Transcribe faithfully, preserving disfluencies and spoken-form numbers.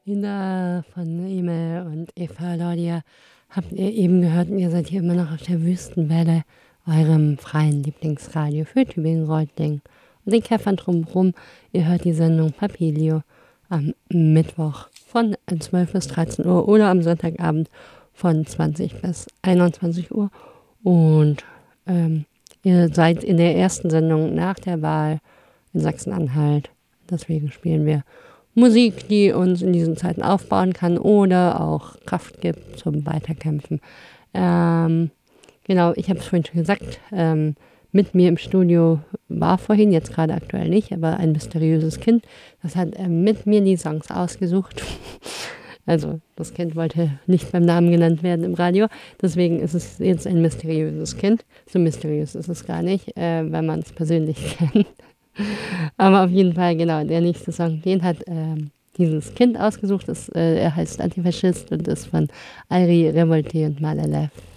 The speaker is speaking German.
Linda von Emil und Eva Laudia habt ihr eben gehört und ihr seid hier immer noch auf der Wüstenwelle, eurem freien Lieblingsradio für Tübingen-Reutlingen und den Käffern drumherum. Ihr hört die Sendung Papilio am Mittwoch von zwölf bis dreizehn Uhr oder am Sonntagabend von zwanzig bis einundzwanzig Uhr. Und ähm, ihr seid in der ersten Sendung nach der Wahl in Sachsen-Anhalt. Deswegen spielen wir Musik, die uns in diesen Zeiten aufbauen kann oder auch Kraft gibt zum Weiterkämpfen. Ähm, genau, ich habe es vorhin schon gesagt, ähm, mit mir im Studio war vorhin, jetzt gerade aktuell nicht, aber ein mysteriöses Kind. Das hat äh, mit mir die Songs ausgesucht. Also das Kind wollte nicht beim Namen genannt werden im Radio. Deswegen ist es jetzt ein mysteriöses Kind. So mysteriös ist es gar nicht, äh, wenn man es persönlich kennt. Aber auf jeden Fall, genau, der nächste Song, den hat ähm, dieses Kind ausgesucht. Das, äh, er heißt Antifaschist und ist von Alri Revolte und Malalev.